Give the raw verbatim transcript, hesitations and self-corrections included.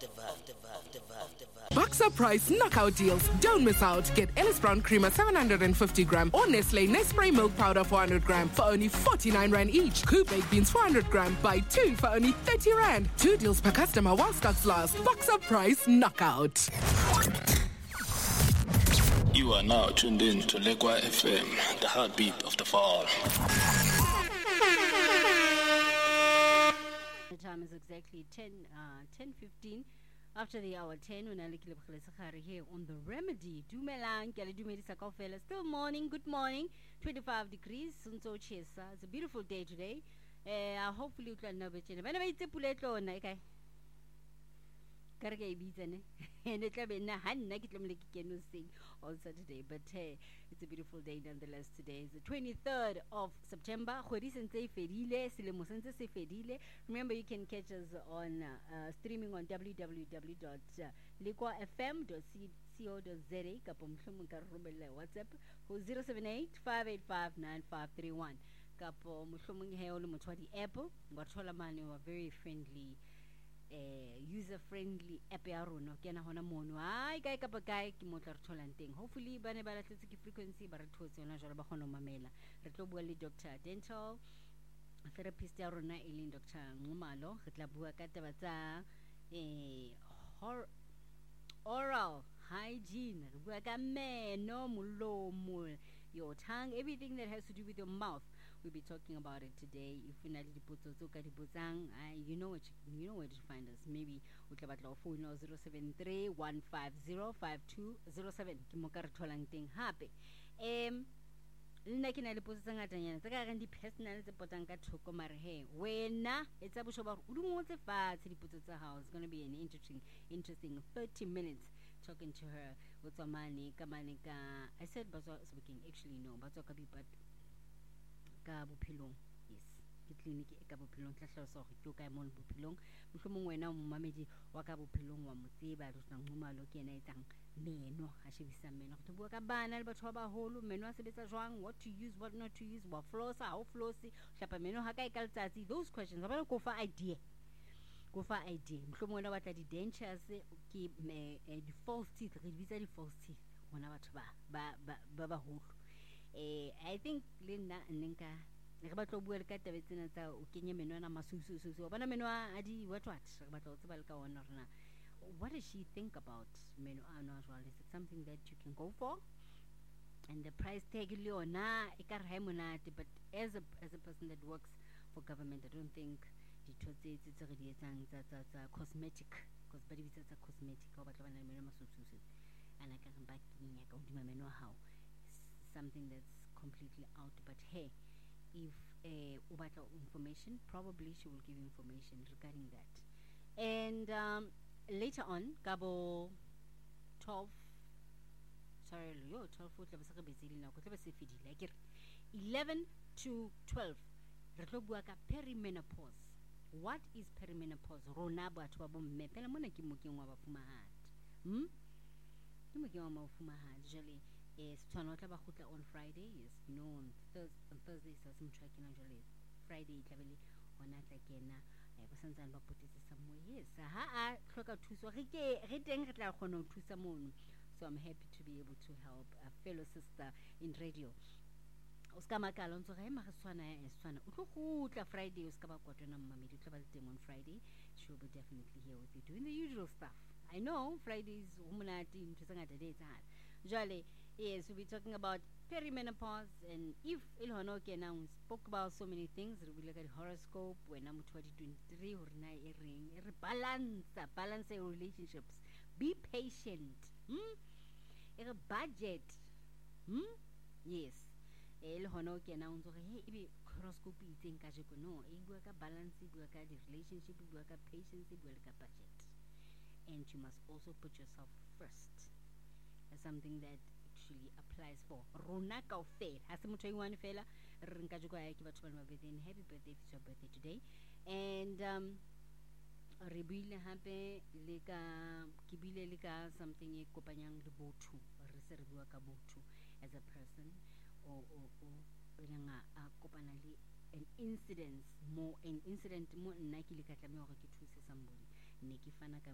Boxer Price knockout deals. Don't miss out. Get Ellis Brown Creamer seven hundred fifty gram or Nestle Nespray Milk Powder four hundred gram for only forty-nine rand each. Coop Baked Beans four hundred gram. Buy two for only thirty rand. Two deals per customer while stocks last. Boxer Price knockout. You are now tuned in to Lekwa F M, the heartbeat of the fall. The time is exactly ten, uh, ten fifteen. After the hour ten, when I look at here on the Remedy, Dumelang, Dumedisa Kaufela, still morning, good morning, twenty-five degrees, Sunso Chesa. It's a beautiful day today. Uh, hopefully, you can know it. When I say Puleto, okay. Karga Ibizane, and it can be Nahan, Nakitlam can sing on Saturday, but hey, it's a beautiful day nonetheless. Today is the twenty-third of September. Remember, you can catch us on uh, uh, streaming on w w w dot lekwa f m dot co dot z a. Kapom WhatsApp who zero seven eight five eight five nine five three one. Kapo Mushumung Heolu Mutwadi Apple, Watchola Manu are very friendly. Uh, user-friendly app ya rona ke na hona mono ai kae ka kae ke motla re tholang teng. Hopefully ba ne ba latletse ke frequency ba re thotse yona jalo ba kgona mamela. Re tlo bua le Doctor Dental therapist ya rona e leng Doctor Ngumalo. Re tla bua ka taba tsa eh oral hygiene. Re bua ka meno, molomo, your tongue, everything that has to do with your mouth. We'll be talking about it today. If you need you know what you, you know where to find us. Maybe we can phone zero seven three one five zero five two zero seven. Kimokara tholang teng hape. Um nna ke na le potso tse ngatanyana tse ka reng di personal tse potang ka thoko mare he wena etsa bosho ba o dumotse fatshe dipotso tsa hao. It's going to be an interesting interesting thirty minutes talking to her with Amani Kamanika. I said Bazwa speaking, actually no, Bazwa Kabi but ka bophelong, yes, ke clinic e ka bophelong tla hlalosa hore ke o kae mo bophelong. Mohlomong wena o mmamedi wa ka bophelong wa motseba re tsang Ngumalo ke ena etsang meno a shebisa meno go bua ka bana le batho ba baholo meno a sebetsa jwang, what to use, what not to use, wa floss how floss hlapa meno ha kae ka letsatsi. Those questions ba ba go fa idea go fa idea. Mohlomong wena batla di dentures ke di false teeth, re bitsa di false teeth bona batho ba ba ba baholo. Eh, I think Linda Ninka, re batlo bua le ka taba tsena tsa o kenye meno ana masusu susu bana meno a di what what re batlo tseba le ka ona rena. What does she think about meno ana as well? Is it something that you can go for? And the price tag le ona e ka re ha monate, but as a as a person that works for government, I don't think ditotse tse re di etsang tsa tsa tsa cosmetic, because ba di bitsa tsa cosmetic ka batla bana meno masusu susu ana ka re ba kinya ka hodima meno hao. Something that's completely out, but hey, if uh, ubata information, probably she will give information regarding that. And um, later on, Gabo twelve, sorry, yo twelve foot labasaka bezili na kotleba se fidi like eleven to twelve. Re tlo bua ka perimenopause. What is perimenopause? Rona batho ba bomme pela mona ke mokeng wa bafumahadi. Hm? Ke mokeng wa bafumahadi jale. Yes, Twanotla Bahuta on Friday, yes, you know, on, thurs- on Thursday, so some tracking actually. Friday, Clavely, on Atakena, Evansons and Baputis somewhere, yes. Aha, Clocker to so reading to someone. So I'm happy to be able to help a fellow sister in radio. Oscar Macalon, so I'm a Swana and Swana. Utuka Friday, Oscar Quatana Mammy to travel them on Friday. She'll be definitely here with you doing the usual stuff. I know Fridays, woman to Sangata days hard. Jolly. Yes, we'll be talking about perimenopause, and if Ilhonoke now spoke about so many things, we look at horoscope when I'm twenty twenty-three or nine ring, balance, balance your relationships, be patient, hmm? A budget, hmm? Yes. Ilhonoke now so hey, horoscope is in Kajiko no, Ibuaka balance, Ibuaka the relationship, Ibuaka patience, Ibuaka budget, and you must also put yourself first. As something that actually applies for Rona Kaufel. Has some twenty-one fella Rinkajuko within happy birthday if it's your birthday today. And um Rebile happy lika Kibile lika something e kopanyang le botu reservua ka botu as a person or or or a kopana le an incident more an incident more nna ke le ka tlameha hore ke thuse somebody ne ke fana ka